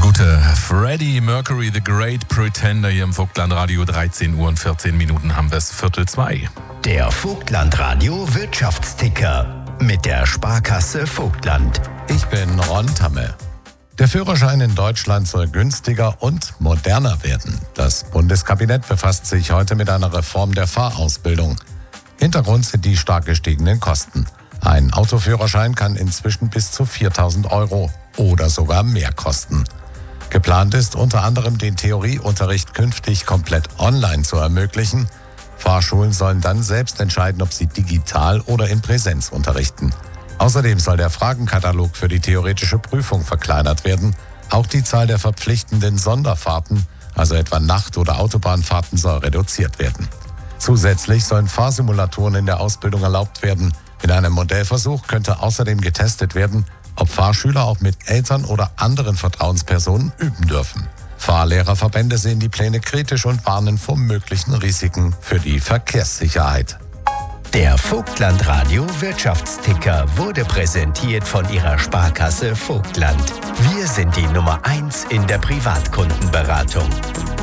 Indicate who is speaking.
Speaker 1: gute Freddie Mercury, The Great Pretender hier im Vogtlandradio. 13 Uhr und 14 Minuten haben wir es, 1:45.
Speaker 2: Der Vogtlandradio Wirtschaftsticker mit der Sparkasse Vogtland.
Speaker 3: Ich bin Ron Tamme. Der Führerschein in Deutschland soll günstiger und moderner werden. Das Bundeskabinett befasst sich heute mit einer Reform der Fahrausbildung. Hintergrund sind die stark gestiegenen Kosten. Ein Autoführerschein kann inzwischen bis zu 4.000 € oder sogar mehr kosten. Geplant ist unter anderem, den Theorieunterricht künftig komplett online zu ermöglichen. Fahrschulen sollen dann selbst entscheiden, ob sie digital oder in Präsenz unterrichten. Außerdem soll der Fragenkatalog für die theoretische Prüfung verkleinert werden. Auch die Zahl der verpflichtenden Sonderfahrten, also etwa Nacht- oder Autobahnfahrten, soll reduziert werden. Zusätzlich sollen Fahrsimulatoren in der Ausbildung erlaubt werden. In einem Modellversuch könnte außerdem getestet werden, ob Fahrschüler auch mit Eltern oder anderen Vertrauenspersonen üben dürfen. Fahrlehrerverbände sehen die Pläne kritisch und warnen vor möglichen Risiken für die Verkehrssicherheit.
Speaker 2: Der Vogtlandradio Wirtschaftsticker wurde präsentiert von Ihrer Sparkasse Vogtland. Wir sind die Nummer 1 in der Privatkundenberatung.